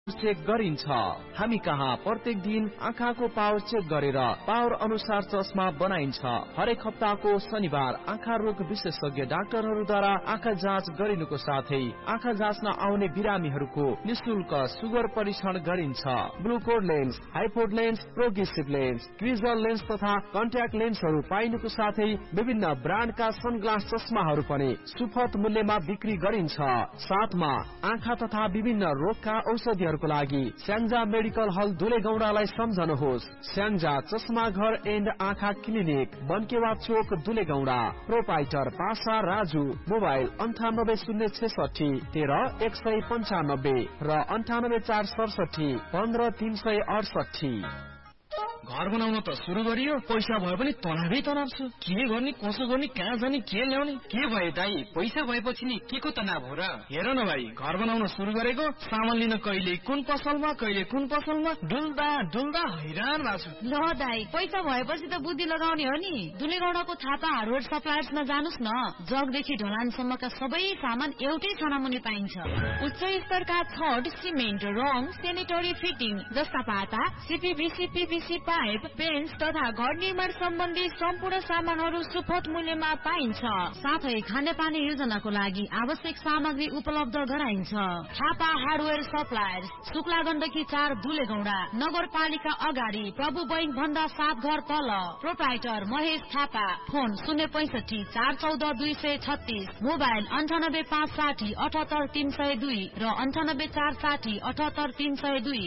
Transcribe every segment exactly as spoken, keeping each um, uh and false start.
Check गरिन्छ। हामी कहाँ प्रत्येक दिन आँखाको पावर चेक गरेर पावर अनुसार चस्मा बनाइन्छ। हरेक हप्ताको शनिबार आँखा रोग विशेषज्ञ डाक्टरहरूद्वारा आँखा जाँच गरिनुको साथै आँखा जाँच्न आउने बिरामीहरूको निशुल्क सुगर परीक्षण गरिन्छ। ब्लुकोड lens, हाइपोड lens, progressive lens, क्रिजल lens तथा कन्ट्याक्ट लेन्सहरू पाइनुको साथै विभिन्न ब्रान्डका सनग्लास चस्माहरू पनि सुपथ मूल्यमा बिक्री गरिन्छ। साथमा आँखा तथा विभिन्न रोगका औषधिहरूको लागि स्याङ्जा मेडिकल हल दुलेगौडालाई सम्झनुहोस्। स्याङ्जा चस्मा घर एन्ड आँखा क्लिनिक, बनकेवा चोक, दुलेगौडा। प्रोपाइटर पासा राजु। मोबाइल अन्ठानब्बे शून्य छेसठी तेह्र एक सय पन्चानब्बे र अन्ठानब्बे चार सडसठी पन्ध्र तीन सय अडसठी। घर बनाउन त सुरु गरियो, पैसा भयो पनि तनावै तनाव छ। के गर्ने, कसो गर्ने, कहाँ जाने, के ल्याउने? के भयो दाई, पैसा भएपछि नि के को तनाव हो र? हेर न भाइ, घर बनाउन सुरु गरेको, सामान लिन कहिले कुन पसलमा कहिले कुन पसलमा डुल्दा डुल्दा हैरान भएको छु। ल दाई, पैसा भएपछि त बुद्धि लगाउने हो नि। दुलेगौडाको थापा हार्डवेयर सप्लायर्समा जानुस् न। जगदेखि ढलानसम्मका सबै सामान एउटै छानामुनि पाइन्छ। उच्च स्तरका छड, सिमेन्ट, रङ, सेनिटरी फिटिङ जस्ता पाता, सीपीभीसी, पीभीसी पाइप, पेन्ट्स तथा घर निर्माण सम्बन्धी सम्पूर्ण सामानहरू सुपथ मूल्यमा पाइन्छ। साथै खानेपानी योजनाको लागि आवश्यक सामग्री उपलब्ध गराइन्छ। थापा हार्डवेयर सप्लायर्स, शुक्ला गण्डकी चार, दुलेगौडा, नगरपालिका अगाडि, प्रभु बैंक भन्दा सात घर तल। प्रोप्राइटर महेश थापा। फोन शून्य पैसठी चार चौध दुई सय छत्तीस। मोबाइल अन्ठानब्बे पाँच साठी अठहत्तर तीन सय दुई र अन्ठानब्बे चार साठी अठहत्तर तीन सय दुई।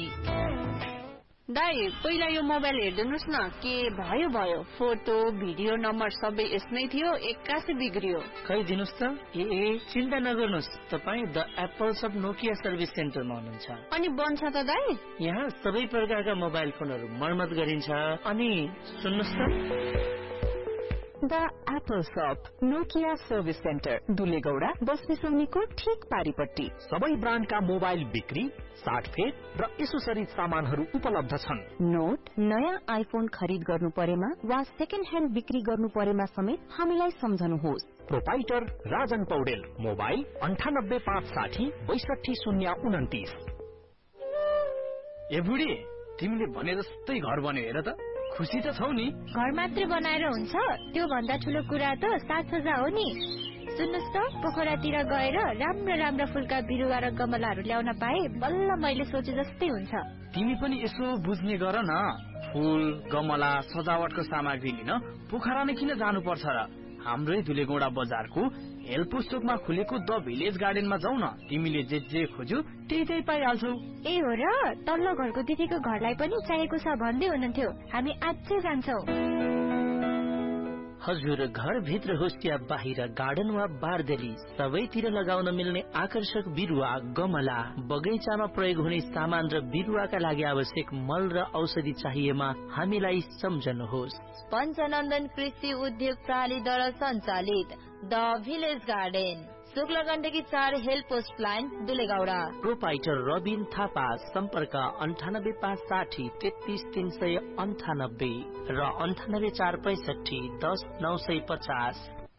दाई, पहिला यो मोबाइल हेरिदिनुहोस् न, के भयो भयो। फोटो भिडियो नम्बर सबै यसमै थियो, एक्कासी बिग्रियो। खै दिनुहोस् त। ए चिन्ता नगर्नुहोस्, तपाईँ the apples of Nokia service सेन्टरमा हुनुहुन्छ। अनि बन्छ त दाई? यहाँ सबै प्रकारका मोबाइल फोनहरू मर्मत गरिन्छ। अनि सुन्नुहोस् त, द एप्पल शप नोकिया सर्भिस सेन्टर, दुलेगौडा, बस्नेसौनीको ठिक पारिपट्टि। सबै ब्रान्डका मोबाइल बिक्री, साटफेट र एसोसरिज सामानहरू उपलब्ध छन्। नोट, नयाँ आइफोन खरिद गर्नु परेमा वा सेकेन्ड ह्यान्ड बिक्री गर्नु परेमा समेत हामीलाई सम्झनुहोस्। प्रोपाइटर राजन पौडेल। मोबाइल अन्ठानब्बे पाँच साठी बैसठी शून्य उन्तिस। ए बुढी, तिमीले भने जस्तै घर बन्यो हेर त। खुसी त छौ नि? घर मात्रै बनाएर हुन्छ? त्यो भन्दा ठुलो कुरा त साथ सजा हो नि। सुन्नुस् त, पोखरातिर गएर राम्रो राम्रो फुलका बिरुवा र गमलाहरू ल्याउन पाए बल्ल मैले सोचे जस्तै हुन्छ। तिमी पनि यसो बुझ्ने गर न। फुल, गमला, सजावटको सामग्री लिन पोखरा नै किन जानुपर्छ र? हाम्रै दुलेगौडा बजारको हेल्प चोकमा खुलेको द भिलेज गार्डनमा जाऊ न। तिमीले जे जे खोज्यौ त्यही त्यही पाइहाल्छौ। ए हो र? तल्लो घरको दिदीको घरलाई पनि चाहिएको छ भन्दै हुनुहुन्थ्यो। हामी आजै जान्छौ। हजुर, घर भित्र होस् या बाहिर, गार्डन वा बारदेली, सबैतिर लगाउन मिल्ने आकर्षक बिरुवा, गमला, बगैँचामा प्रयोग हुने सामान र बिरुवाका लागि आवश्यक मल र औषधि चाहिएमा हामीलाई सम्झनुहोस्। पञ्चनन्दन कृषि उद्योग प्रणालीद्वारा सञ्चालित the village garden, Shukla Gandaki चार, help post line, दुलेगौडा। Proprietor Rabin Thapa. सम्पर्क अन्ठानब्बे पाँच साठी तेत्तीस तीन सय अन्ठानब्बे र अन्ठानब्बे चार पैसठी दस नौ सय पचास।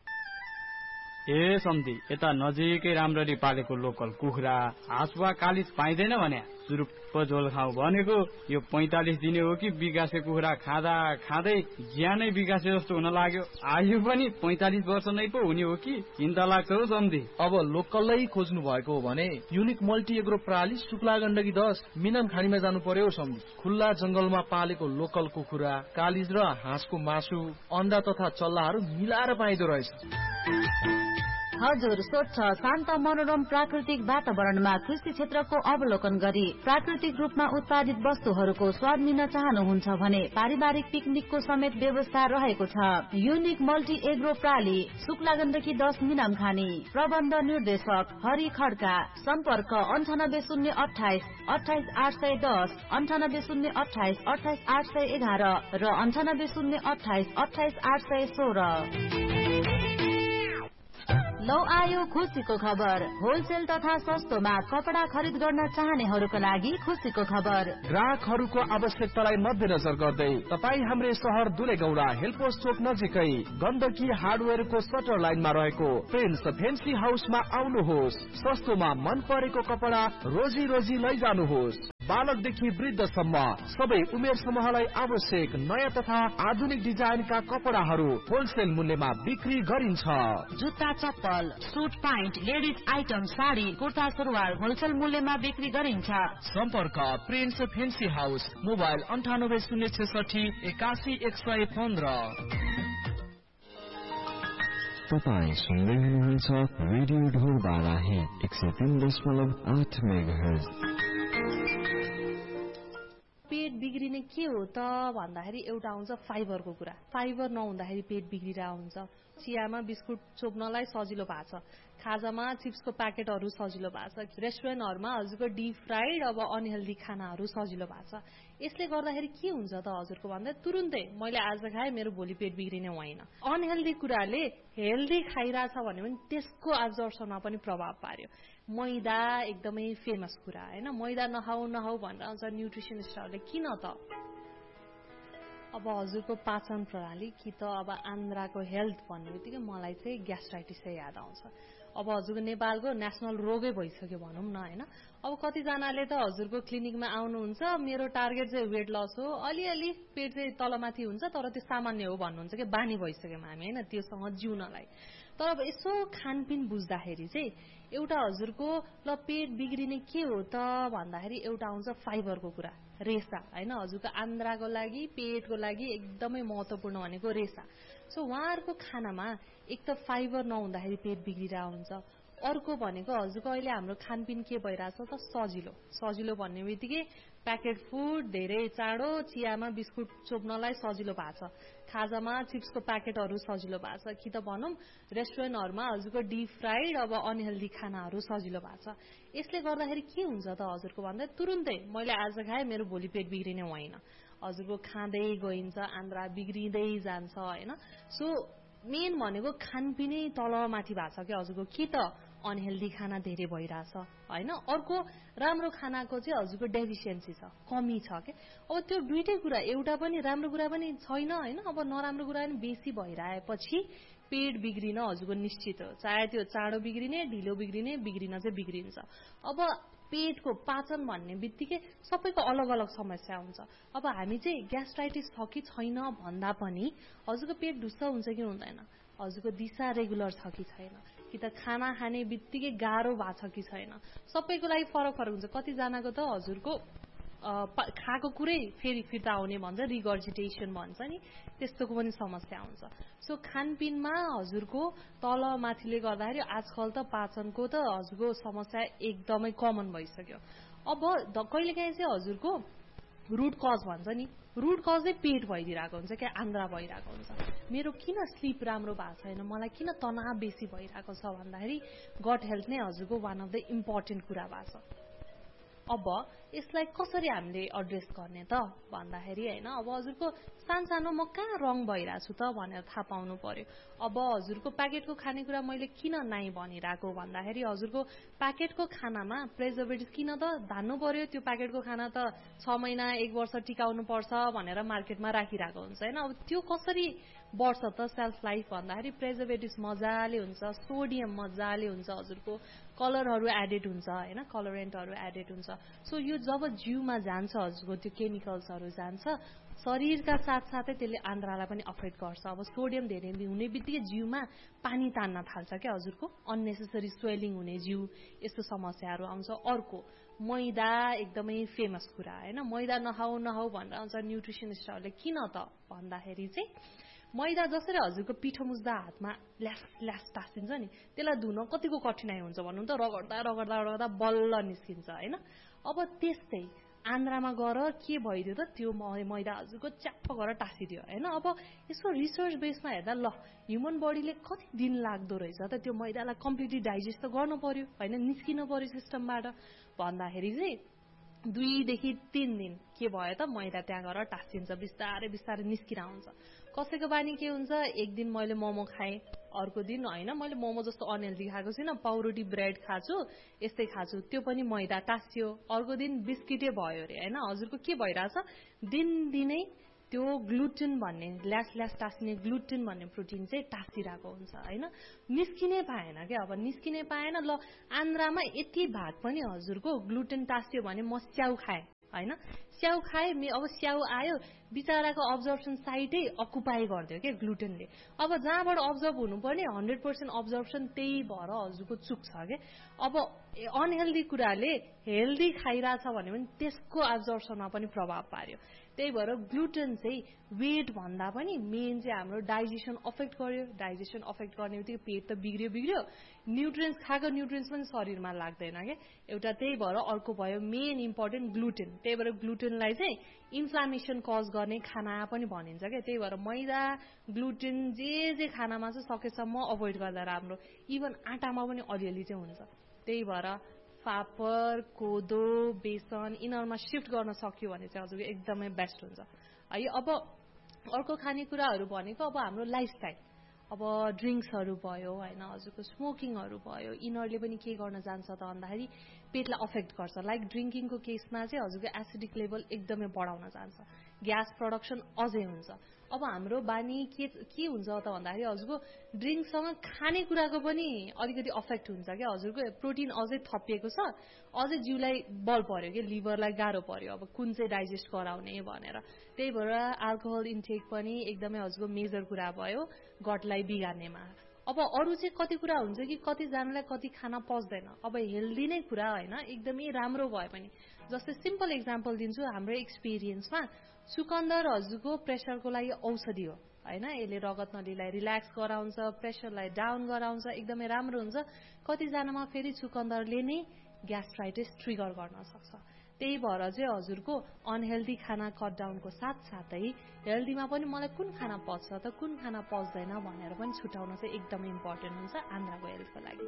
ए सम्धी, यता नजिकै राम्ररी पालेको लोकल कुखुरा, हाँस वा कालिज पाइँदैन भने सुरुप्प झोल खाऊ भनेको यो पैंतालिस दिने हो कि विकासे कुखुरा खाँदा खाँदै ज्यानै विकासे जस्तो हुन लाग्यो। आयु पनि पैंतालिस वर्ष नै पो हुने हो कि? चिन्ता लाग्छ हौ सम्धी। अब लोकलै खोज्नु भएको हो भने युनिक मल्टी एग्रो प्रणाली, शुक्ला गण्डकी दस, मिनाम खानीमा जानु पर्यो सम्धी। खुल्ला जंगलमा पालेको लोकल कुखुरा, कालिज र हाँसको मासु, अन्डा तथा चल्लाहरू मिलाएर पाइदो रहेछ। हजुर, स्वच्छ शान्त मनोरम प्राकृतिक वातावरणमा कृषि क्षेत्रको अवलोकन गरी प्राकृतिक रूपमा उत्पादित वस्तुहरूको स्वाद लिन चाहनुहुन्छ भने पारिवारिक पिकनिकको समेत व्यवस्था रहेको छ। Unique multi agro प्राली, Shukla Gandaki दस, मिनाम खानी। प्रबन्ध निर्देशक हरि खड्का। सम्पर्क अन्ठानब्बे शून्य अठाइस अठाइस आठ सय दस, अन्ठानब्बे शून्य अठाइस अठाइस आठ सय एघार र अन्ठानब्बे शून्य अठाइस अठाइस आठ सय सोह्र। लौ आयो खुसीको खबर। होलसेल तथा सस्तोमा कपडा खरिद गर्न चाहनेहरूका लागि खुसीको खबर। ग्राहकहरूको आवश्यकतालाई मध्यनजर गर्दै तपाई हाम्रै शहर दुलेगौडा हेल्पोस चोक नजिकै गण्डकी हार्डवेयरको सटर लाइनमा रहेको प्रिन्स फेन्सी हाउसमा आउनुहोस्। सस्तोमा मन परेको कपडा रोजी रोजी लैजानुहोस्। बालकदेखि वृद्धसम्म सबै उमेर समूहलाई आवश्यक नयाँ तथा आधुनिक डिजाइनका कपडाहरू होलसेल मूल्यमा बिक्री गरिन्छ। जुत्ता, चप्पल, suit, pant, ladies item, sari, kurta, सुरुवाल होलसेल मूल्यमा बिक्री गरिन्छ। सम्पर्क प्रिन्स फेन्सी हाउस, मोबाइल अन्ठानब्बे शून्य छेसठी एकासी एक सय पन्ध्र। तपाईँ सुन्दै हुनुहुन्छ रेडियो ढोल बाराही एक सय तीन दशमलव आठ मेगाहर्ज। पेट बिग्रिने के हो त भन्दाखेरि एउटा आउँछ फाइबरको कुरा। फाइबर नहुँदाखेरि पेट बिग्रिरहेको हुन्छ। चियामा बिस्कुट चोप्नलाई सजिलो भएको छ, खाजामा चिप्सको प्याकेटहरू सजिलो भएको छ, रेस्टुरेन्टहरूमा हजुरको डिप फ्राइड अब अनहेल्दी खानाहरू सजिलो भएको छ। यसले गर्दाखेरि के हुन्छ त हजुरको भन्दा तुरुन्तै मैले आज खाएँ मेरो भोलि पेट बिग्रिने होइन। अनहेल्दी कुराले हेल्दी खाइरहेछ भने पनि त्यसको एब्जर्प्सनमा पनि प्रभाव पार्यो। मैदा एकदमै फेमस कुरा होइन, मैदा नखाऊ नखाऊ भनेर आउँछ न्युट्रिसनिस्टहरूले। किन त? अब हजुरको पाचन प्रणाली कि त अब आन्द्राको हेल्थ भन्ने बित्तिकै मलाई चाहिँ ग्यास्ट्राइटिसै याद आउँछ। अब हजुरको नेपालको नेसनल रोगै भइसक्यो भनौँ न होइन। अब कतिजनाले त हजुरको क्लिनिकमा आउनुहुन्छ मेरो टार्गेट चाहिँ वेट लस हो, अलिअलि पेट चाहिँ तलमाथि हुन्छ तर त्यो सामान्य हो भन्नुहुन्छ कि बानी भइसक्यौँ हामी होइन त्योसँग जिउनलाई। तर अब यसो खानपिन बुझ्दाखेरि चाहिँ एउटा हजुरको ल पेट बिग्रिने के हो त भन्दाखेरि एउटा आउँछ फाइबरको कुरा, रेसा होइन। हजुरको आन्द्राको लागि पेटको लागि एकदमै महत्त्वपूर्ण भनेको रेसा। सो उहाँहरूको खानामा एक त फाइबर नहुँदाखेरि पेट बिग्रिरहेको हुन्छ। अर्को भनेको हजुरको अहिले हाम्रो खानपिन के भइरहेछ त सजिलो। सजिलो भन्ने बित्तिकै प्याकेट फुड धेरै चाँडो, चियामा बिस्कुट चोप्नलाई सजिलो भएको छ, खाजामा चिप्सको प्याकेटहरू सजिलो भएको छ, कि त भनौँ रेस्टुरेन्टहरूमा हजुरको डिप फ्राइड अब अनहेल्दी खानाहरू सजिलो भएको छ। यसले गर्दाखेरि के हुन्छ त हजुरको भन्दा तुरुन्तै मैले आज खाएँ मेरो भोलि पेट बिग्रिने होइन। हजुरको खाँदै गइन्छ, आन्द्रा बिग्रिँदै जान्छ होइन। सो मेन भनेको खानपिनै तलमाथि भएको छ कि हजुरको, कि त अनहेल्दी खाना धेरै भइरहेछ होइन। अर्को राम्रो खानाको चाहिँ हजुरको डेफिसियन्सी छ, कमी छ के। अब त्यो दुइटै कुरा, एउटा पनि राम्रो कुरा पनि छैन होइन। अब नराम्रो कुरा पनि बेसी भइरहेपछि पेट बिग्रिन हजुरको निश्चित हो। चाहे त्यो चाँडो बिग्रिने, ढिलो बिग्रिने, बिग्रिन चाहिँ बिग्रिन्छ। अब पेटको पाचन भन्ने बित्तिकै सबैको अलग अलग समस्या हुन्छ। अब हामी चाहिँ ग्यास्ट्राइटिस छ कि छैन भन्दा पनि हजुरको पेट ढुस्स हुन्छ कि हुँदैन, हजुरको दिशा रेगुलर छ कि छैन, कि त खाना खाने बित्तिकै गाह्रो भएको छ कि छैन, सबैको लागि फरक फरक हुन्छ। कतिजनाको त हजुरको खाएको कुरै फेरि फिर्ता आउने भन्छ, रिगर्जिटेसन भन्छ नि, त्यस्तोको पनि समस्या हुन्छ। सो खानपिनमा हजुरको तल माथिले गर्दाखेरि आजकल त पाचनको त हजुरको समस्या एकदमै कमन भइसक्यो। अब कहिलेकाहीँ चाहिँ हजुरको रुट कज भन्छ नि, रुट कज चाहिँ पेट भइदिरहेको हुन्छ क्या, आन्द्रा भइरहेको हुन्छ। मेरो किन स्लिप राम्रो भएको छैन, मलाई किन तनाव बेसी भइरहेको छ भन्दाखेरि गट हेल्थ नै हजुरको वान अफ द इम्पोर्टेन्ट कुरा भएको छ। अब यसलाई कसरी हामीले एड्रेस गर्ने त भन्दाखेरि होइन, अब हजुरको सानसानो म कहाँ रङ भइरहेको छु त भनेर थाहा पाउनु पर्यो। अब हजुरको प्याकेटको खानेकुरा मैले किन नाइ भनिरहेको भन्दाखेरि हजुरको प्याकेटको खानामा प्रिजर्भेटिभ किन त धान्नु पर्यो। त्यो प्याकेटको खाना त छ महिना एक वर्ष टिकाउनु पर्छ भनेर मार्केटमा राखिरहेको हुन्छ होइन। अब त्यो कसरी बढ्छ त सेल्फ लाइफ भन्दाखेरि प्रिजर्भेटिभ मजाले हुन्छ, सोडियम मजाले हुन्छ, हजुरको कलरहरू एडेड हुन्छ होइन, कलरेन्टहरू एडेड हुन्छ। सो यो जब जिउमा जान्छ हजुरको त्यो केमिकल्सहरू जान्छ शरीरका साथसाथै त्यसले आन्द्रालाई पनि अफेक्ट गर्छ। अब सोडियम धेरै हुने बित्तिकै जिउमा पानी तान्न थाल्छ क्या हजुरको, अननेसेसरी स्वेलिङ हुने जिउ, यस्तो समस्याहरू आउँछ। अर्को मैदा एकदमै फेमस कुरा होइन, मैदा नखाऊ नखाऊ भनेर आउँछ न्युट्रिसनिस्टहरूले। किन त भन्दाखेरि चाहिँ मैदा जसरी हजुरको पिठो मुस्दा हातमा ल्यास ल्यास टाँसिन्छ नि, त्यसलाई धुन कतिको कठिनाइ हुन्छ भन्नु त, रगड्दा रगड्दा रगड्दा बल्ल निस्किन्छ होइन। अब त्यस्तै आन्द्रामा गएर के भइदियो त त्यो मैदा हजुरको च्याप्प गरेर टाँसिदियो होइन। अब यसको रिसर्च बेसमा हेर्दा ल ह्युमन बडीले कति दिन लाग्दो रहेछ त त्यो मैदालाई कम्प्लिटली डाइजेस्ट त गर्नु पर्यो होइन, निस्किन पर्यो सिस्टमबाट भन्दाखेरि चाहिँ दुईदेखि तीन दिन के भयो त मैदा त्यहाँ गएर टाँसिन्छ, बिस्तारै बिस्तारै निस्किन हुन्छ। कसैको बानी के हुन्छ, एक दिन मैले मोमो खाएँ, अर्को दिन होइन मैले मोमो जस्तो अनहेल्दी खाएको छुइनँ, पाउरोटी ब्रेड खाछु, यस्तै खाछु, त्यो पनि मैदा टाँसियो। अर्को दिन बिस्किटै भयो अरे होइन। हजुरको के भइरहेछ, दिनदिनै त्यो ग्लुटेन भन्ने ल्यास ल्यास टाँसिने ग्लुटेन भन्ने प्रोटिन चाहिँ टाँसिरहेको हुन्छ होइन निस्किनै पाएन क्या अब निस्किनै पाएन ल आन्द्रामा यति भाग पनि हजुरको ग्लुटेन टाँसियो भने म स्याउ खाएँ होइन स्याउ खाएँ अब स्याउ आयो बिचराको अब्जर्प्सन साइटै अकुपाई गरिदियो क्या ग्लुटेनले अब जहाँबाट अब्जर्भ हुनुपर्ने हन्ड्रेड पर्सेन्ट अब्जर्प्सन त्यही भएर हजुरको चुक्छ क्या अब अनहेल्दी कुराले हेल्दी खाइरहेछ भने पनि त्यसको अब्जर्प्सनमा पनि प्रभाव पार्यो त्यही भएर ग्लुटेन चाहिँ वेट भन्दा पनि मेन चाहिँ हाम्रो डाइजेसन अफेक्ट गर्यो डाइजेसन अफेक्ट गर्ने बित्तिकै पेट त बिग्रियो बिग्रियो न्युट्रियन्स खाएको न्युट्रियन्स पनि शरीरमा लाग्दैन क्या एउटा त्यही भएर अर्को भयो मेन इम्पोर्टेन्ट ग्लुटेन त्यही भएर ग्लुटेनलाई चाहिँ इन्फ्लामेसन कज गर्ने खाना पनि भनिन्छ क्या त्यही भएर मैदा ग्लुटेन जे जे खानामा चाहिँ सकेसम्म अभोइड गर्दा राम्रो इभन आटामा पनि अलिअलि चाहिँ हुन्छ त्यही भएर फापर कोदो बेसन यिनीहरूमा सिफ्ट गर्न सक्यो भने चाहिँ हजुरको एकदमै बेस्ट हुन्छ है अब अर्को खानेकुराहरू भनेको अब हाम्रो लाइफस्टाइल अब ड्रिङ्क्सहरू भयो होइन हजुरको स्मोकिङहरू भयो यिनीहरूले पनि के गर्न जान्छ त भन्दाखेरि पेटलाई अफेक्ट गर्छ लाइक ड्रिङ्किङको केसमा चाहिँ हजुरको एसिडिक लेभल एकदमै बढाउन जान्छ ग्यास प्रडक्सन अझै हुन्छ अब हाम्रो बानी के के हुन्छ त भन्दाखेरि हजुरको ड्रिङ्कसँग खानेकुराको पनि अलिकति अफेक्ट हुन्छ क्या हजुरको प्रोटिन अझै थपिएको छ अझै जिउलाई बल पर्यो कि लिभरलाई गाह्रो पर्यो अब कुन चाहिँ डाइजेस्ट गराउने भनेर त्यही भएर अल्कोहल इन्टेक पनि एकदमै हजुरको मेजर कुरा भयो गटलाई बिगार्नेमा अब अरू चाहिँ कति कुरा हुन्छ कि कतिजनालाई कति खाना पच्दैन अब हेल्दी नै कुरा होइन एकदमै राम्रो भए पनि जस्तै सिम्पल इक्जाम्पल दिन्छु हाम्रो एक्सपिरियन्समा चुकन्दर हजुरको प्रेसरको लागि औषधि हो होइन यसले रगत नलीलाई रिल्याक्स गराउँछ प्रेसरलाई डाउन गराउँछ एकदमै राम्रो हुन्छ कतिजनामा फेरि चुकन्दरले नै ग्यास्ट्राइटिस ट्रिगर गर्न सक्छ त्यही भएर चाहिँ हजुरको अनहेल्दी खाना कट डाउनको साथसाथै हेल्दीमा पनि मलाई कुन खाना पच्छ त कुन खाना पच्दैन भनेर पनि छुटाउन चाहिँ एकदमै इम्पोर्टेन्ट हुन्छ आन्द्राको हेल्थको लागि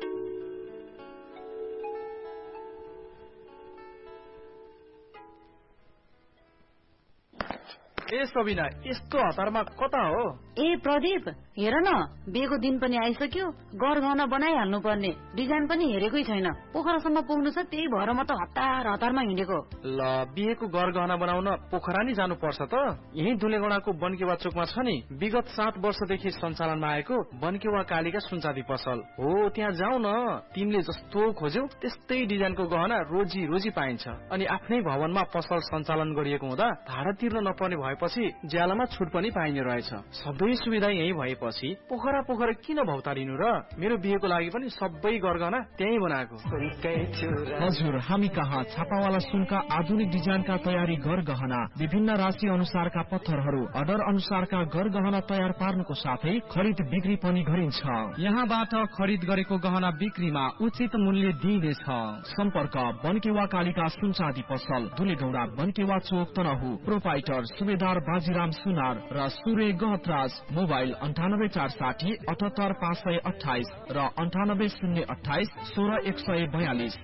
ए सबिना यस्तो हतारमा कता हो ए प्रदीप हेर न बिहेको दिन पनि आइसक्यो गरगहना बनाइहाल्नु पर्ने डिजाइन पनि हेरेकै छैन पोखरासम्म पुग्नु छ त्यही भएर म त हतार हतारमा हिँडेको ल बिहेको गरगहना बनाउन पोखरा नि जानु पर्छ त यही दुलेगौडाको बनकेवा चोकमा छ नि विगत सात वर्षदेखि सञ्चालनमा आएको बनकेवा कालिका सुनचाँदी पसल हो त्यहाँ जाऊ न तिमीले जस्तो खोज्यौ त्यस्तै डिजाइनको गहना रोजी रोजी पाइन्छ अनि आफ्नै भवनमा पसल सञ्चालन गरिएको हुँदा भाडा तिर्न नपर्ने भएपछि ज्यालामा छुट पनि पाइने रहेछ सबै सुविधा यही भएपछि पोखरा पोखरा किन भौतारिनु र मेरो बिहेको लागि पनि सबै गरगहना त्यही बनाएको हजुर हामी कहाँ छापावाला सुनका आधुनिक डिजाइनका तयारी गरगहना विभिन्न राशि अनुसारका पत्थरहरू अर्डर अनुसारका गरगहना तयार पार्नुको साथै खरिद बिक्री पनि गरिन्छ यहाँबाट खरिद गरेको गहना बिक्रीमा उचित मूल्य दिइनेछ सम्पर्क बनकेवा कालिका सुनचाँदी पसल दुलेगौडा बनकेवा चोक तनहु प्रोपाइटर सुबेदार बाजीराम सुनार र सूर्य गहतराज मोबाइल अन्ठानब्बे चार साठी अठहत्तर पाँच सय अठाइस र अन्ठानब्बे शून्य अठाइस सोह्र एक सय बयालिस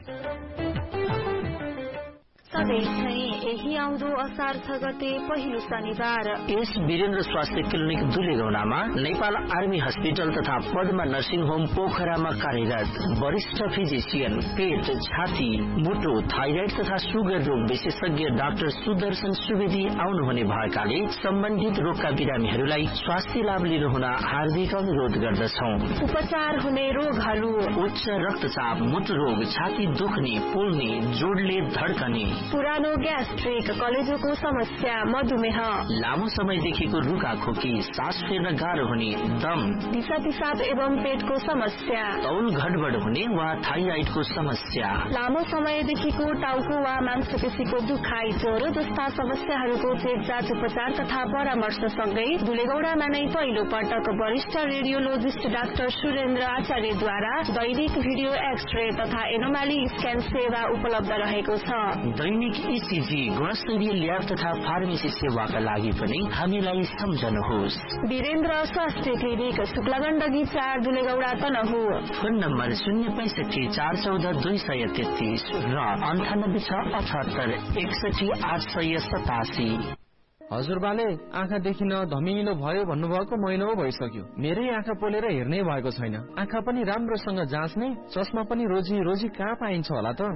यही आउँदो असार छ गते पहिलो शनिबार यस वीरेन्द्र स्वास्थ्य क्लिनिक दुलेगौडामा नेपाल आर्मी हस्पिटल तथा पद्मा नर्सिङ होम पोखरामा कार्यरत वरिष्ठ फिजिसियन पेट छाती मुटु थाइराइड तथा सुगर रोग विशेषज्ञ डाक्टर सुदर्शन सुवेदी आउनुहुने भएकाले सम्बन्धित रोगका बिरामीहरूलाई स्वास्थ्य लाभ लिनुहुन हार्दिक अनुरोध गर्दछौ उपचार हुने रोगहरू उच्च रक्तचाप मुटु रोग छाती दुख्ने पोल्ने जोडले धड्कने पुरानो ग्यास्ट्रिक कलेजोको समस्या मधुमेह लामो समयदेखिको रुखा खोकी सास फेर्न गाह्रो हुने दम दिशा पिसाब एवं पेटको समस्या तौल घटबड हुने वा थाइराइडको समस्या लामो समयदेखिको टाउको वा मांसपेशीको दुखाइ ज्वरो जस्ता समस्याहरूको चेपचाप उपचार तथा परामर्शसँगै दुलेगौडामा नै पहिलो पटक वरिष्ठ रेडियोलोजिस्ट डाक्टर सुरेन्द्र आचार्यद्वारा दैनिक भिडियो एक्सरे तथा एनोमाली स्क्यान सेवा उपलब्ध रहेको छ दैनिक इसिजी गुणस्तरीय ल्याब तथा फार्मेसी सेवाका लागि पनि हामीलाई सम्झनुहोस् वीरेन्द्र स्वास्थ्य क्लिनिक शुक्लागण्डकी चार दुलेगौडा तनहु फोन नम्बर शून्य पैंसठी चार चौध दुई सय तेत्तीस र अन्ठानब्बे छ अठहत्तर एकसठी आठ सय सतासी हजुरबाले आँखा देखिन धमिलो भयो भन्नुभएको महिना भइसक्यो। मेरै आँखा पोलेर हेर्नै भएको छैन। आँखा पनि राम्रोसँग जाँच्ने चस्मा पनि रोजी रोजी कहाँ पाइन्छ होला त?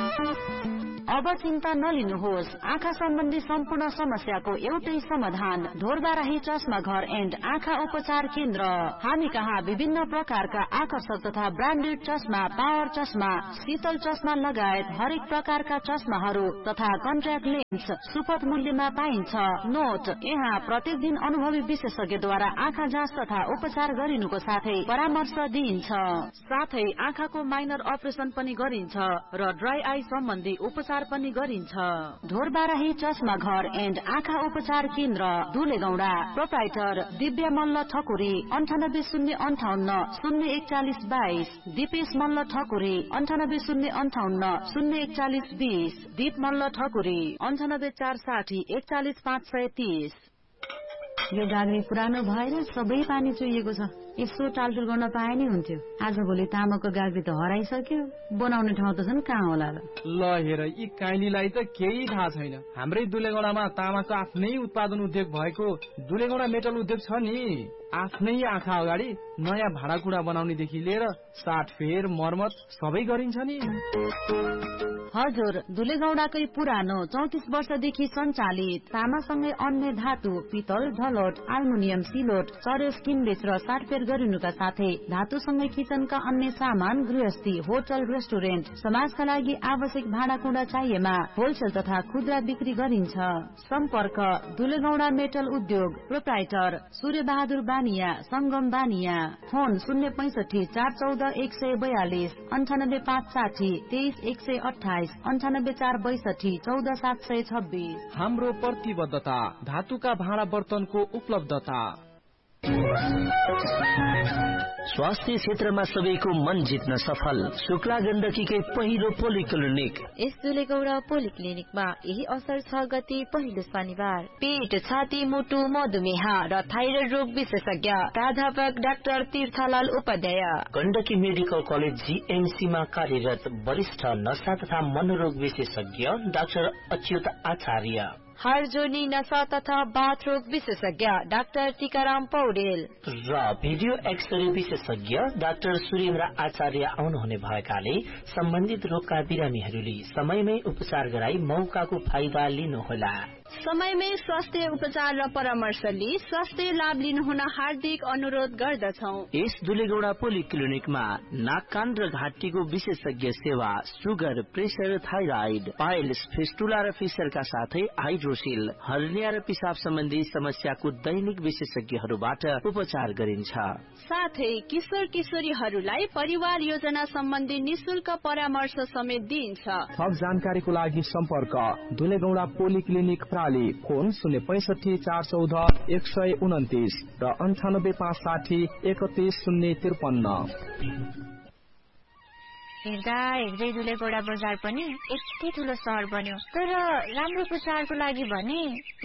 अब चिन्ता नलिनुहोस्। आँखा सम्बन्धी सम्पूर्ण समस्याको एउटै समाधान ढोरबाराही चस्मा घर एन्ड आँखा उपचार केन्द्र। हामी कहाँ विभिन्न प्रकारका आकर्षक तथा ब्रान्डेड चस्मा, पावर चस्मा, शीतल चस्मा लगायत हरेक प्रकारका चस्माहरू तथा कन्ट्याक्ट लेन्स सुपथ मूल्यमा पाइन्छ। नोट, यहाँ प्रत्येक दिन अनुभवी विशेषज्ञद्वारा आँखा जाँच तथा उपचार गरिनुको साथै परामर्श दिइन्छ। साथै आँखाको माइनर अपरेसन पनि गरिन्छ र ड्राई आई सम्बन्धी उपचार पनि गरिन्छ। ढोरबाराही चस्मा घर एन्ड आँखा उपचार केन्द्र, दुलेगौडा। प्रोप्राइटर दिव्या मल्ल ठकुरी, अन्ठानब्बे शून्य अन्ठाउन्न शून्य एकचालिस बाइस। दिपेश मल्ल ठकुरी, अन्ठानब्बे शून्य अन्ठाउन्न शून्य एकचालिस बिस। दीप मल्ल ठकुरी, अन्ठानब्बे चार साठी एकचालिस पाँच सय तीस। यो गाग्री पुरानो भएर सबै पानी चुहिएको छ। यसो टालटुल गर्न पाए नै हुन्थ्यो। आज भोलि तामाको गाग्री त हराइसक्यो, बनाउने ठाउँ त छन् कहाँ होला र? ल हेर, यी काइलीलाई त केही थाहा छैन। हाम्रै दुलेगौडामा तामाको आफ्नै उत्पादन उद्योग भएको दुलेगौडा मेटल उद्योग छ नि। आफ्नै आँखा अगाडि नयाँ भाँडाकुँडा बनाउनेदेखि लिएर साटफेर मर्मत सबै गरिन्छ नि। हजुर, दुलेगौडाकै पुरानो चौतिस वर्षदेखि सञ्चालित तामासँगै अन्य धातु, पितल, ढलोट, आल्मुनियम, सिलोट, चरेस किनबेच र साटफेर गरिनुका साथै धातुसँगै किचनका अन्य सामान, गृहस्थी, होटल, रेस्टुरेन्ट, समाजका लागि आवश्यक भाँडाकुँडा चाहिएमा होलसेल तथा खुद्रा बिक्री गरिन्छ। सम्पर्क दुलेगौडा मेटल उद्योग, प्रोप्राइटर सूर्य बहादुर बानिया, संगम बानिया। फोन शून्य पैंसठी चार चौध एक सय बयालिस, अन्ठानब्बे पाँच साठी तेइस एक सय अठाइस, अन्ठानब्बे चार बैसठी चौध सात सय छब्बीस। हाम्रो प्रतिबद्धता धातुका भाँडा बर्तनको उपलब्धता। स्वास्थ्य क्षेत्रमा सबैको मन जित्न सफल शुक्ला गण्डकीकै पहिलो पोलिक्लिनिक। यस दुलेगौडा पोलिक्लिनिकमा यही असर छ गते पहिलो शनिबार पेट, छाती, मुटु, मधुमेह र थाइरोइड रोग विशेषज्ञ प्राध्यापक doctor तीर्थलाल Upadhyay. Gandaki medical college GMC मा कार्यरत वरिष्ठ नशा तथा मनोरोग विशेषज्ञ डाक्टर अच्युत आचार्य। हरजोनी नशा तथा बाथ रोग विशेषज्ञ डाक्टर टीकाराम पौडेल र भिडियो एक्सरे विशेषज्ञ डाक्टर सुरेन्द्र आचार्य आउनुहुने भएकाले सम्बन्धित रोगका बिरामीहरूले समयमै उपचार गराई मौकाको फाइदा लिनुहोला। समयमै स्वास्थ्य उपचार र परामर्श लिई स्वास्थ्य लाभ लिनुहुन हार्दिक अनुरोध गर्दछौं। यस दुलेगौडा पोलिक्लिनिकमा नाक कान र घाँटीको विशेषज्ञ सेवा, sugar, pressure, thyroid, piles, fistula र फिसरका साथै हाइड्रोसिल, हर्निया र पिसाब सम्बन्धी समस्याको दैनिक विशेषज्ञहरूबाट उपचार गरिन्छ। साथै किशोर किशोरीहरूलाई परिवार योजना सम्बन्धी निशुल्क परामर्श समेत दिइन्छ। थप जानकारीको लागि सम्पर्क दुलेगौडा पोलिक्लिनिक प्राली। फोन शून्य पैंसठी चार चौध एक सय उन्तिस र अन्ठानब्बे पाँच साठी एकतीस शून्य त्रिपन्न। हेर्दा हेर्दै दुलेगौडा बजार पनि यति ठुलो सहर बन्यो, तर राम्रो उपचारको लागि भने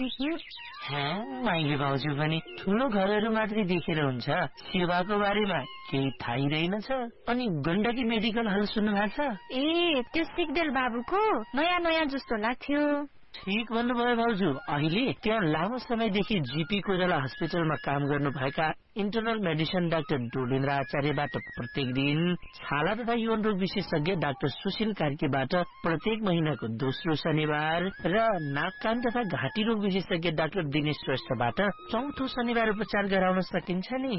माइली भाउजू पनि ठुलो घरहरू मात्रै देखेर हुन्छ, सेवाको बारेमा केही थाहै रहेनछ। अनि गण्डकी मेडिकल हल सुन्नु भएको छ? ए, त्यो सिक्देल बाबुको नयाँ नयाँ जस्तो लाग्थ्यो। ठीक भन्नुभयो भाउजू। अहिले त्यहाँ लामो समयदेखि जीपी कोइराला हस्पिटलमा काम गर्नुभएका इन्टरनल मेडिसिन डाक्टर डोलेन्द्र आचार्यबाट प्रत्येक दिन, छाला तथा यौन रोग विशेषज्ञ डाक्टर सुशील कार्कीबाट प्रत्येक महिनाको दोस्रो शनिबार र नाक कान तथा घाँटी रोग विशेषज्ञ डाक्टर दिनेश श्रेष्ठबाट चौथो शनिबार उपचार गराउन सकिन्छ नि।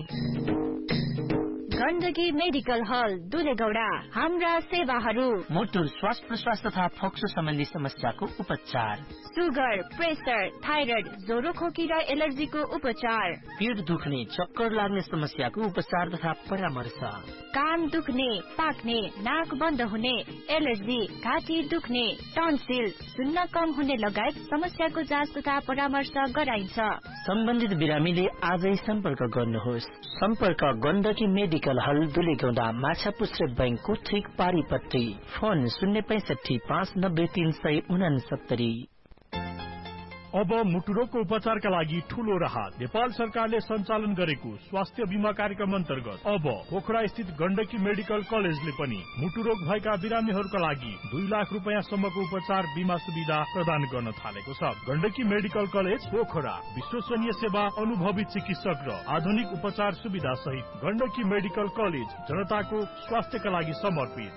गण्डकी मेडिकल हल दुलेगौडा। हाम्रा सेवाहरू: मुटु, श्वास प्रश्वास तथा फोक्सो सम्बन्धी समस्याको उपचार, सुगर, प्रेसर, थाइरोइड, ज्वरो खोकी र एलर्जीको उपचार, पेट दुख्ने, चक्कर लाग्ने समस्याको उपचार तथा परामर्श, कान दुख्ने, पाक्ने, नाक बन्द हुने, एलर्जी, घाँटी दुख्ने, टन्सिल, सुन्न कम हुने लगायत समस्याको जाँच तथा परामर्श गराइन्छ। सम्बन्धित बिरामीले आजै सम्पर्क गर्नुहोस्। सम्पर्क गण्डकी मेडिकल हल दुलेगौडा, माछापुच्छ्रे बैंकको ठीक पारिपट्टि। फोन शून्य पैंसठी पाँच नब्बे तीन सय उनासत्तरी। अब मुटुरोगको उपचारका लागि ठूलो राहत। नेपाल सरकारले सञ्चालन गरेको स्वास्थ्य बीमा कार्यक्रम अन्तर्गत अब पोखरा स्थित गण्डकी मेडिकल कलेजले पनि मुटुरोग भएका बिरामीहरूका लागि दुई लाख रुपियाँ सम्मको उपचार बीमा सुविधा प्रदान गर्न थालेको छ। गण्डकी मेडिकल कलेज पोखरा विश्वसनीय सेवा, अनुभवी चिकित्सक र आधुनिक उपचार सुविधा सहित गण्डकी मेडिकल कलेज जनताको स्वास्थ्यका लागि समर्पित।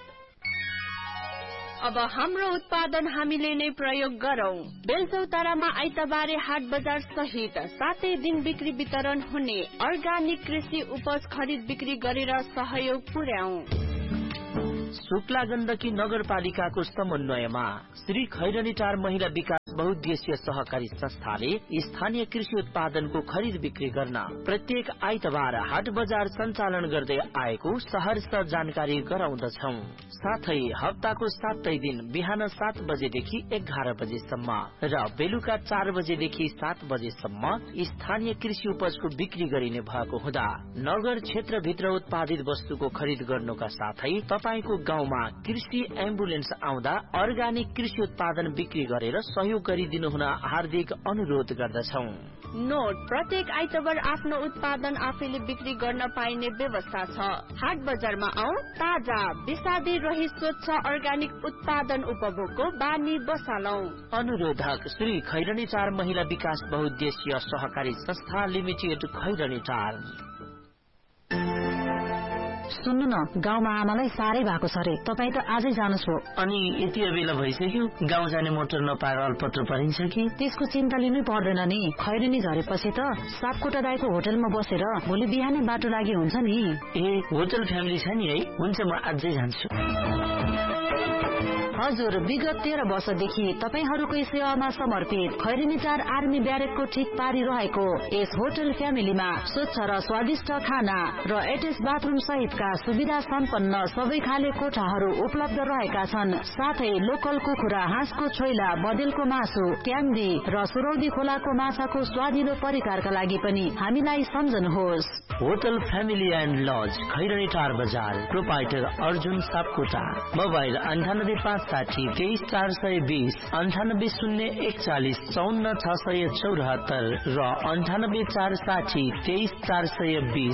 अब हाम्रो उत्पादन हामीले नै प्रयोग गरौं। बेलचौतारामा आइतबारे हाट बजार सहित सातै दिन बिक्री वितरण हुने अर्गानिक कृषि उपज खरिद बिक्री गरेर सहयोग पुर्याऊ। शुक्ला गण्डकी नगरपालिकाको समन्वयमा श्री खैरनीटार महिला विकास बहुद्देश्य सहकारी संस्थाले स्थानीय कृषि उत्पादनको खरिद बिक्री गर्न प्रत्येक आइतबार हाट बजार सञ्चालन गर्दै आएको सहर्ष जानकारी गराउँदछौ। साथै हप्ताको सातै दिन बिहान सात बजेदेखि एघार बजेसम्म र बेलुका चार बजेदेखि सात बजेसम्म स्थानीय कृषि उपजको बिक्री गरिने भएको हुँदा नगर क्षेत्रभित्र उत्पादित वस्तुको खरिद गर्नुका साथै तपाईको गाउँमा कृषि एम्बुलेन्स आउँदा अर्गानिक कृषि उत्पादन बिक्री गरेर सहयोग गरिदिनु हुन हार्दिक अनुरोध गर्दछौ। नोट, प्रत्येक आइतबार आफ्नो उत्पादन आफैले बिक्री गर्न पाइने व्यवस्था छ। हाट बजारमा आऊ, ताजा विषादी रहित स्वच्छ अर्गानिक उत्पादन उपभोगको बानी बसालौ। अनुरोधक श्री खैरनीटार महिला विकास बहुद्देश्य सहकारी संस्था लिमिटेड खैरनीटार। सुन्नु न, गाउँमा आमालाई साह्रै भएको छ रे, तपाईँ त आजै जानुहोस् हो। अनि यति बेला भइसक्यो, गाउँ जाने मोटर नपाएर अल्पत्र परिन्छ कि? त्यसको चिन्ता लिनै पर्दैन नि। खैरनी झरेपछि त सापकोटा दाइको होटलमा बसेर भोलि बिहानै बाटो लागि हुन्छ नि। ए, होटल फ्यामिली छ नि है? हुन्छ, म आजै जान्छु। हजुर, विगत तेह्र वर्षदेखि तपाईहरूकै सेवामा समर्पित खैरनीटार आर्मी ब्यारेकको ठिक पारी रहेको यस होटल फ्यामिलीमा स्वच्छ र स्वादिष्ट खाना र एटेच बाथरुम सहितका सुविधा सम्पन्न सबै खाले कोठाहरू उपलब्ध रहेका छन्। साथै लोकल कुखुरा, हाँसको छोइला, बदेलको मासु, ट्याङ्दी र सुरौदी खोलाको माछाको स्वादिलो परिकारका लागि पनि हामीलाई सम्झनुहोस्। होटल फ्यामिली एन्ड लज, खैरनीटार बजार, प्रोपाइटर अर्जुन सापकोटा। मोबाइल अन्ठानब्बे पाँच साठी तेइस चार सय बीस, अन्ठानब्बे शून्य एकचालिस चौन्न छ सय चौरात्तर र अन्ठानब्बे चार साठी तेइस चार सय बीस।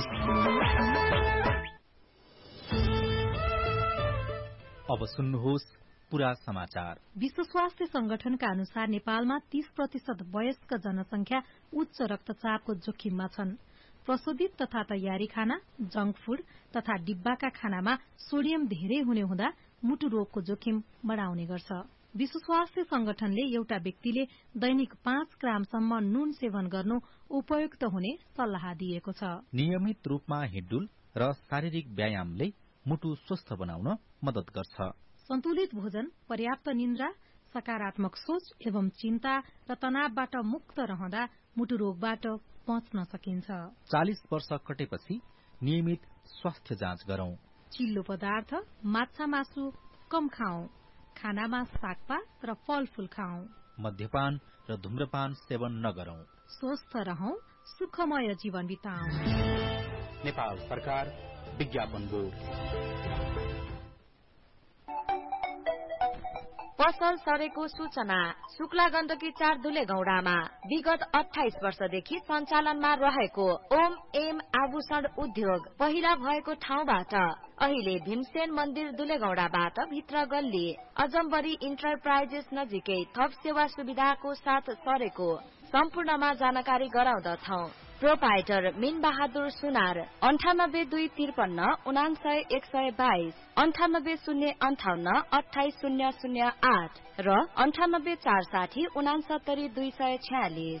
अब सुन्नुहोस् पूरा समाचार। विश्व स्वास्थ्य संगठनका अनुसार नेपालमा तीस प्रतिशत वयस्क जनसंख्या उच्च रक्तचापको जोखिममा छन्। प्रशोधित तथा तयारी खाना, जंक फूड तथा डिब्बाका खानामा सोडियम धेरै हुने हुँदा मुटु रोगको जोखिम बढाउने गर्छ। विश्व स्वास्थ्य संगठनले एउटा व्यक्तिले दैनिक पाँच ग्रामसम्म नुन सेवन गर्नु उपयुक्त हुने सल्लाह दिएको छ। नियमित रूपमा हिँडडुल र शारीरिक व्यायामले मुटु स्वस्थ बनाउन मद्दत गर्छ। सन्तुलित भोजन, पर्याप्त निन्द्रा, सकारात्मक सोच एवं चिन्ता र तनावबाट मुक्त रहँदा मुटु रोगबाट बच्न सकिन्छ। चालीस वर्ष कटेपछि नियमित स्वास्थ्य जाँच गरौं। चिल्लो पदार्थ, माछा मासु कम खाऊ। खानामा सागपात र फलफूल खाऊ। मद्यपान र धूम्रपान सेवन नगरौं। स्वस्थ रहौं, सुखमय जीवन बिताऊ। नेपाल सरकार, विज्ञापन बोर्ड। पसल सरेको सूचना। शुक्ला गण्डकी चार धुलेगौडामा विगत अठाइस वर्षदेखि सञ्चालनमा रहेको ओम एम आभूषण उद्योग पहिला भएको ठाउँबाट अहिले भीमसेन मन्दिर धुलेगौडाबाट भित्र गल्ली अजम्बरी इन्टरप्राइजेस नजिकै थप सेवा सुविधाको साथ सरेको सम्पूर्णमा जानकारी गराउँदछौ। प्रोपाइटर मीन बहादुर सुनार, अन्ठानब्बे दुई त्रिपन्न उनासय एक सय बाइस, अन्ठानब्बे शून्य अन्ठाउन्न अठाइस शून्य शून्य आठ र अन्ठानब्बे चार साठी उनासत्तरी दुई सय छयालिस।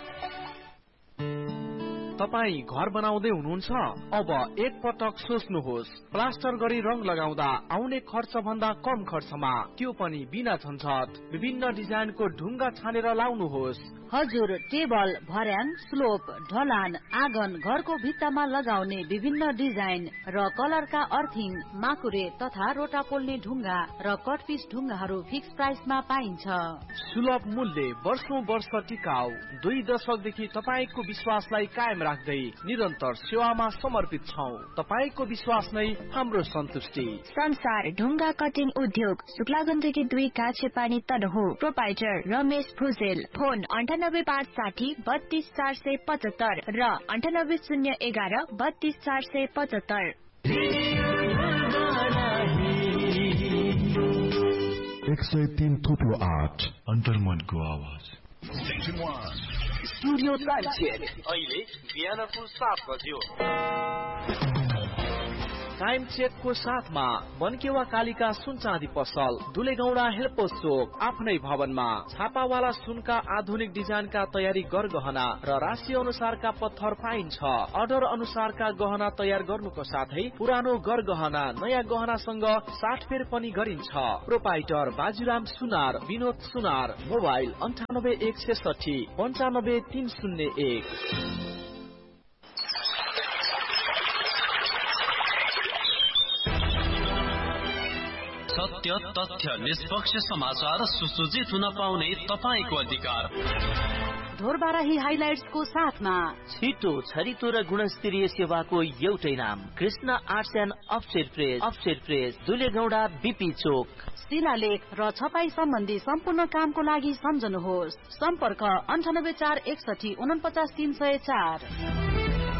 तपाईँ घर बनाउँदै हुनुहुन्छ? अब एक पटक सोच्नुहोस्, प्लास्टर गरी रङ लगाउँदा आउने खर्च भन्दा कम खर्चमा, त्यो पनि बिना झन्झट। विभिन्न डिजाइनको ढुङ्गा छानेर लाउनुहोस्। हजुर, टेबल, भर्याङ, स्लोप, ढलान, आँगन, घरको भित्तामा लगाउने विभिन्न डिजाइन र कलरका अर्थिङ, माकुरे तथा रोटा पोल्ने ढुङ्गा र कटपिस ढुङ्गाहरू फिक्स प्राइसमा पाइन्छ। सुलभ मूल्य, वर्षौं वर्ष टिकाउ। दुई दशकदेखि तपाईँको विश्वासलाई कायम राख्दै निरन्तर सेवामा समर्पित छौं। तपाईको विश्वास नै हाम्रो सन्तुष्टि। संसार ढुङ्गा कटिङ उद्योग शुक्ला गण्डकी दुई काछे पानी तनहु प्रोपाइटर रमेश भुजेल। फोन अन्ठानब्बे पाँच साठी बत्तीस चार सय पचहत्तर र अन्ठानब्बे शून्य एघार बत्तीस चार सय पचहत्तर। एक सय तीन थुप्रो आठ अन्तर्मनको आवाज। स्टुडियो टाइम चेक अहिले बिहानको सात बज्यो। टाइम चेकको साथमा बनकेवा कालिका सुन चाँदी पसल दुलेगौडा हेल्पोस चोक आफ्नै भवनमा छापावाला सुनका आधुनिक डिजाइनका तयारी गरगहना र राशि अनुसारका पत्थर पाइन्छ। अर्डर अनुसारका गहना तयार गर्नुको साथै पुरानो गरगहना नयाँ गहनासँग साटफेर पनि गरिन्छ। प्रोपाइटर बाजुराम सुनार विनोद सुनार। मोबाइल अन्ठानब्बे एक छेसठी पन्चानब्बे तीन शून्य एक। सत्य, तथ्य, निष्पक्ष समाचार सुसज्जित हुन पाउने तपाईको अधिकार। ढोरबाराही हाइलाइट्सको साथमा छिटो छरितो र गुणस्तरीय सेवाको एउटै नाम Krishna arts and offset press. Offset press दुलेगौडा BP चोक। शिलालेख र छपाई सम्बन्धी सम्पूर्ण कामको लागि सम्झनुहोस्। सम्पर्क अन्ठानब्बे चार एकसठी उनपचास तीन सय चार।